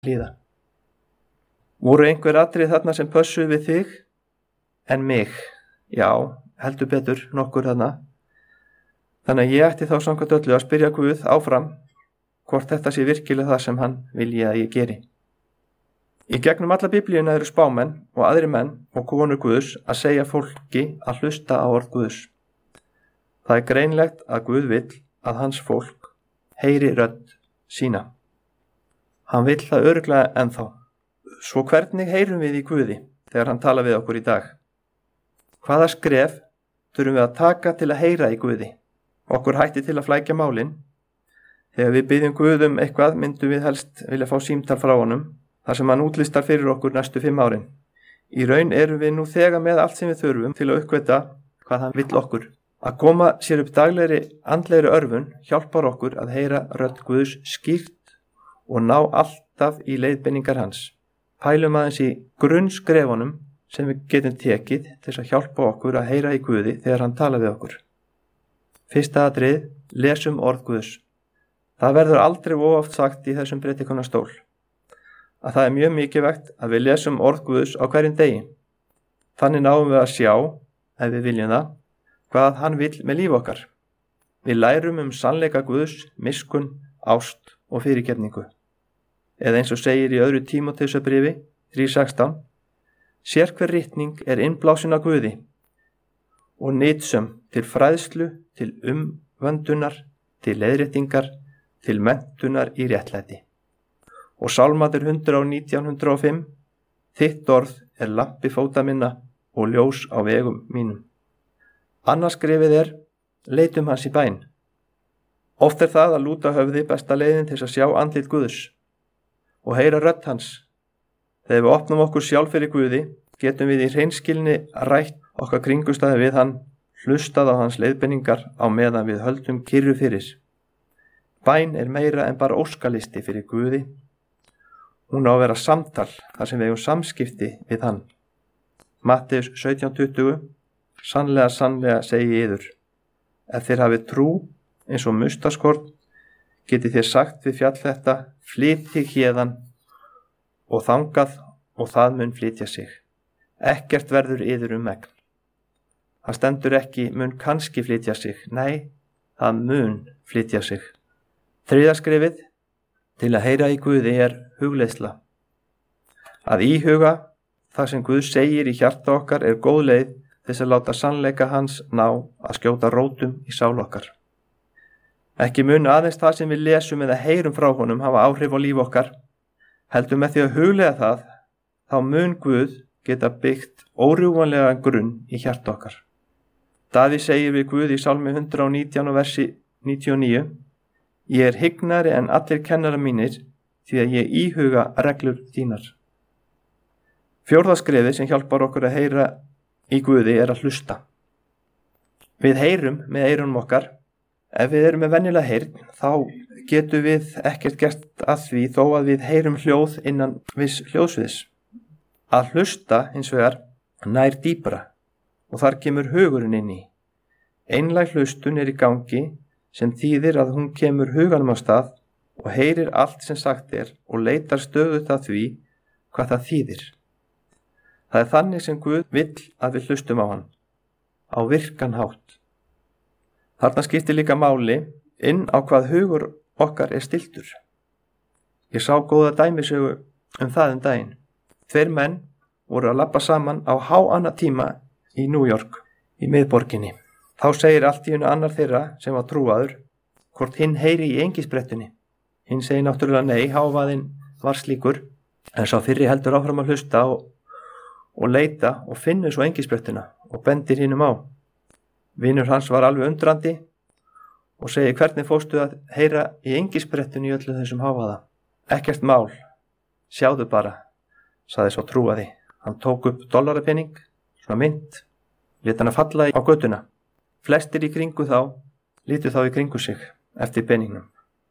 hlýða. Voru einhver atriði þarna sem pössuðu við þig en mig? Já, heldur betur nokkur þarna. Þannig að ég ætti þá samkvæmt öllu að spyrja Guð áfram hvort þetta sé virkilega það sem hann vilji að ég geri. Í gegnum alla Biblíuna eru spámenn og aðri menn og konur Guðs að segja fólki að hlusta á orð Guðs. Það er greinlegt að Guð vill að hans fólk heyri rödd sína. Hann vill það örugglega ennþá. Svo hvernig heyrum við í Guði þegar hann talar við okkur í dag? Hvaða skref þurfum við að taka til að heyra í Guði? Okkur hætti til að flækja málin. Þegar við byggjum Guð eitthvað myndum við helst vilja fá símtal frá honum þar sem hann útlistar fyrir okkur næstu 5 árin. Í raun erum við nú þegar með allt sem við þurfum til að uppgöta hvað hann vill okkur. Að koma sér upp daglegri andlegri örvun hjálpar okkur að heyra rödd Guðs skýrt og ná alltaf í leiðbeiningar hans. Pælum aðeins í grunnskrefunum sem við getum tekið til að hjálpa okkur að heyra í Guði þegar hann talar við okkur. Fyrsta atriði, lesum orð Guðs. Það verður aldrei oft sagt í þessum predikunarstól að það er mjög mikilvægt að við lesum orð Guðs á hverjum degi. Þannig náum við að sjá, ef við viljum það, hvað hann vill með líf okkar. Við lærum sannleika Guðs, miskunn, ást og fyrirgefningu. Eða eins og segir í 2. Tímóteusarbréfi 3:16, sérhver ritning er innblásin af Guði og nytsöm til fræðslu, til umvöndunar, til leiðréttingar, til menntunar í réttlæti. Og Sálmaður 119:105, þitt orð er lampi fóta minna og ljós á vegum mínum. Annars skrefið er, leitum hans í bæn. Oft er það að lúta höfði besta leiðin til að sjá andlit Guðs og heyra rödd hans. Þegar við opnum okkur sjálf fyrir Guði, getum við í hreinskilni rætt okkar kringumstæði við hann, hlustað á hans leiðbeiningar á meðan við höldum kyrru fyrir. Bæn er meira en bara óskalisti fyrir Guði. Hún á að vera samtal þar sem við eigum samskipti við hann. Matteus 17:20, sannlega, sannlega segi ég yður, ef þér hafið trú eins og mustaskorn, getið þér sagt við fjall þetta, flytji héðan og þangað og það mun flytja sig. Ekkert verður yður megn. Það stendur ekki mun kannski flytja sig, nei, það mun flytja sig. Þriðja skrefið, til að heyra í Guði er hugleiðsla. Að íhuga það sem Guð segir í hjarta okkar er góð leið þess að láta sannleika hans ná að skjóta rótum í sál okkar. Ekki mun aðeins það sem við lesum eða heyrum frá honum hafa áhrif á líf okkar, heldur með því að hugleiða það, þá mun Guð geta byggt órjúfanlega grunn í hjarta okkar. Davíð segir við Guð í Sálmi 119 og versi 99, ég er hygnari en allir kennara mínir því að ég íhuga reglur þínar. Fjórða skrefið sem hjálpar okkur að heyra í Guði er að hlusta. Við heyrum með eyrunum okkar. Ef við erum með venjulega heyrn, þá getum við ekkert gert að því þó að við heyrum hljóð innan viss hljóðsviðs. Að hlusta hins vegar nær dýpra og þar kemur hugurinn inn í. Einlæg hlustun er í gangi sem þýðir að hún kemur huganum á stað og heyrir allt sem sagt er og leitar stöðugt að því hvað það þýðir. Það er þannig sem Guð vill að við hlustum á hann, á virkan hátt. Þarna skiptir líka máli inn á hvað hugur okkar er stiltur. Ég sá góða dæmisögu það daginn. 2 menn voru að labba saman á háannatíma í New York, í miðborginni. Þá segir allt í einu annar þeirra sem var trúaður, hvort hinn heyri í engisbrettunni. Hinn segir náttúrulega nei, hávaðinn var slíkur, en sá fyrri heldur áfram að hlusta og leita og finnur svo engisbrettuna og bendir hinnum á. Vinur hans var alveg undrandi og segir, hvernig fórstu að heyra í engisbrettunni í öllu þessum hávaða? Ekkert mál, sjáðu bara, sagði svo trúaði. Hann tók upp dollarapening, svona mynt, lét hana falla á götuna. Flestir í kringu lítu þá í kringu sig eftir peningnum.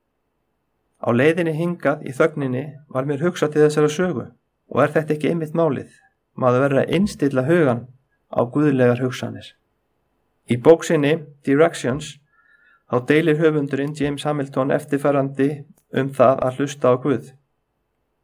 Á leiðinni hingað í þögninni var mér hugsað til þessara sögu og er þetta ekki einmitt málið? Maður verður að innstilla hugan á guðlegar hugsanir. Í bók sinni Directions þá deilir höfundurinn James Hamilton eftirfarandi það að hlusta á Guð.